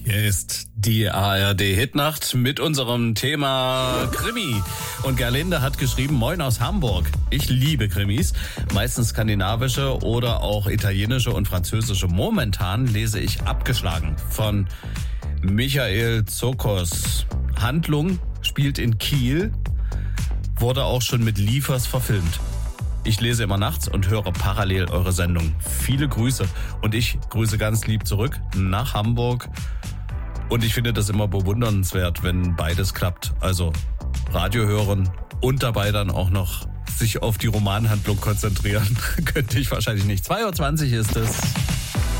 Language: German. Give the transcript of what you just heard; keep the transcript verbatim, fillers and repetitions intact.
Hier ist die A R D-Hitnacht mit unserem Thema Krimi. Und Gerlinde hat geschrieben, moin aus Hamburg. Ich liebe Krimis, meistens skandinavische oder auch italienische und französische. Momentan lese ich Abgeschlagen von Michael Tsokos. Handlung spielt in Kiel, wurde auch schon mit Liefers verfilmt. Ich lese immer nachts und höre parallel eure Sendung. Viele Grüße. Und ich grüße ganz lieb zurück nach Hamburg. Und ich finde das immer bewundernswert, wenn beides klappt. Also Radio hören und dabei dann auch noch sich auf die Romanhandlung konzentrieren. Könnte ich wahrscheinlich nicht. zwei Uhr zwanzig ist es.